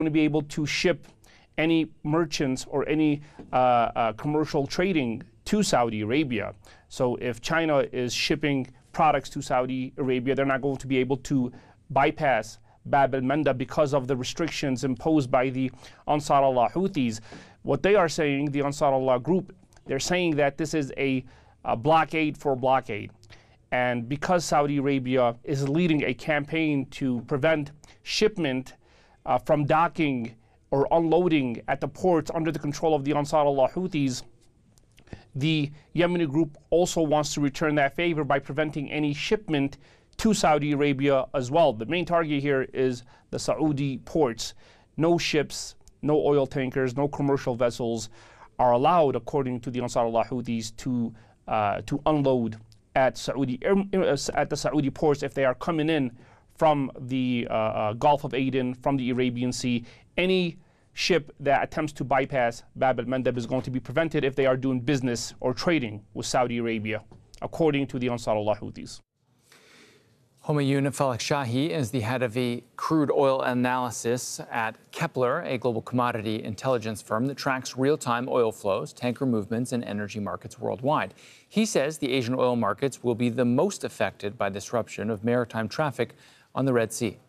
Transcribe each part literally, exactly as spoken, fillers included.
going to be able to ship any merchants or any uh, uh, commercial trading to Saudi Arabia. So if China is shipping products to Saudi Arabia, they're not going to be able to bypass Bab el-Mandeb because of the restrictions imposed by the Ansar Allah Houthis. What they are saying, the Ansar Allah group, they're saying that this is a, a blockade for blockade. And because Saudi Arabia is leading a campaign to prevent shipment uh, from docking or unloading at the ports under the control of the Ansar Allah Houthis, the Yemeni group also wants to return that favor by preventing any shipment to Saudi Arabia as well. The main target here is the Saudi ports. No ships, no oil tankers, no commercial vessels are allowed, according to the Ansar Allah Houthis, to uh, to unload at Saudi at the Saudi ports if they are coming in from the uh, uh, Gulf of Aden, from the Arabian Sea. Any ship that attempts to bypass Bab el-Mandeb is going to be prevented if they are doing business or trading with Saudi Arabia, according to the Ansar Allah Houthis. Homayoun Falek-Shahi is the head of the crude oil analysis at Kepler, a global commodity intelligence firm that tracks real-time oil flows, tanker movements, and energy markets worldwide. He says the Asian oil markets will be the most affected by disruption of maritime traffic on the Red Sea.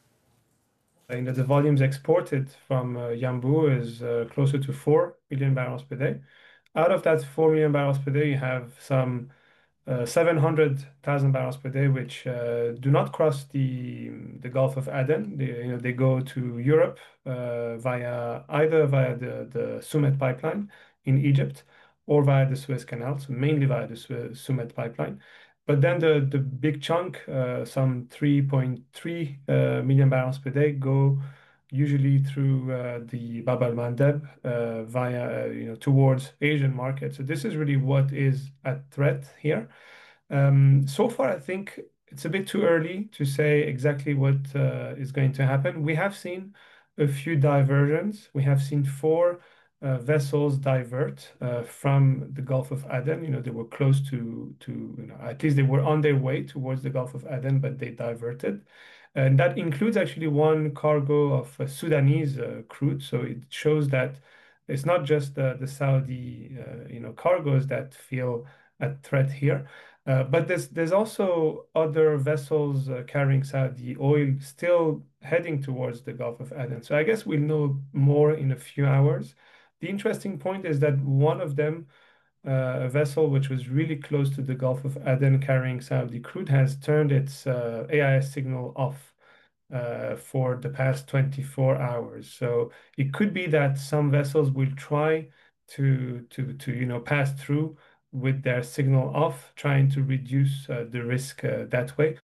You know, the volumes exported from uh, Yanbu is uh, closer to four million barrels per day. Out of that four million barrels per day, you have some uh, seven hundred thousand barrels per day, which uh, do not cross the the Gulf of Aden. They, you know, they go to Europe uh, via either via the, the Sumet pipeline in Egypt or via the Suez Canal, so mainly via the Suez, Sumet pipeline. But then the, the big chunk, uh, some three point three uh, million barrels per day, go usually through uh, the Bab el-Mandeb uh, via, uh, you know, towards Asian markets. So this is really what is at threat here. Um, so far, I think it's a bit too early to say exactly what uh, is going to happen. We have seen a few diversions. We have seen four Uh, vessels divert uh, from the Gulf of Aden. You know, they were close to, to you know, at least they were on their way towards the Gulf of Aden, but they diverted. And that includes actually one cargo of uh, Sudanese uh, crude. So it shows that it's not just the, the Saudi, uh, you know, cargoes that feel at threat here. Uh, but there's, there's also other vessels uh, carrying Saudi oil still heading towards the Gulf of Aden. So I guess we'll know more in a few hours. The interesting point is that one of them, uh, a vessel which was really close to the Gulf of Aden carrying Saudi crude, has turned its uh, A I S signal off uh, for the past twenty-four hours. So it could be that some vessels will try to, to, to you know, pass through with their signal off, trying to reduce uh, the risk uh, that way.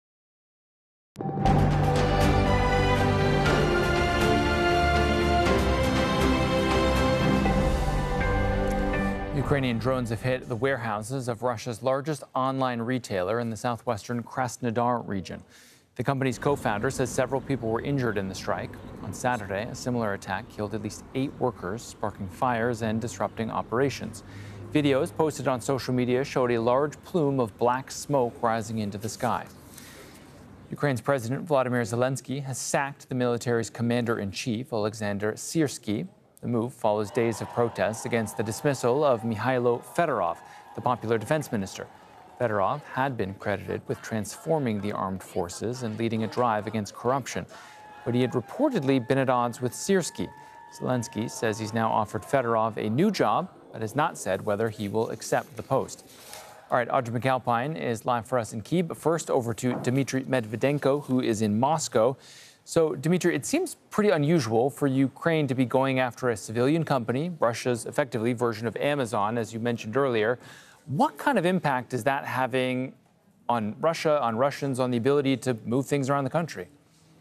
Ukrainian drones have hit the warehouses of Russia's largest online retailer in the southwestern Krasnodar region. The company's co-founder says several people were injured in the strike. On Saturday, a similar attack killed at least eight workers, sparking fires and disrupting operations. Videos posted on social media showed a large plume of black smoke rising into the sky. Ukraine's President Volodymyr Zelensky has sacked the military's commander-in-chief, Alexander Syrsky. The move follows days of protests against the dismissal of Mikhailo Fedorov, the popular defense minister. Fedorov had been credited with transforming the armed forces and leading a drive against corruption, but he had reportedly been at odds with Syrsky. Zelensky says he's now offered Fedorov a new job, but has not said whether he will accept the post. All right, Audrey McAlpine is live for us in Kyiv, but first over to Dmitry Medvedenko, who is in Moscow. So, Dmitry, it seems pretty unusual for Ukraine to be going after a civilian company, Russia's effectively version of Amazon, as you mentioned earlier. What kind of impact is that having on Russia, on Russians, on the ability to move things around the country?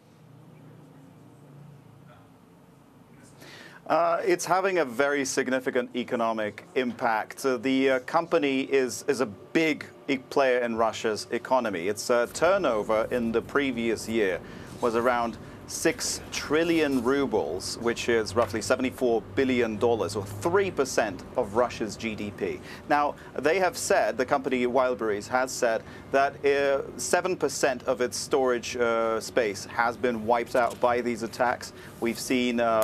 Uh, it's having a very significant economic impact. Uh, the uh, company is, is a big player in Russia's economy. Its uh, turnover in the previous year was around six trillion rubles, which is roughly seventy-four billion dollars, or three percent of Russia's G D P. Now, they have said, the company Wildberries has said, that uh, seven percent of its storage uh, space has been wiped out by these attacks. We've seen uh,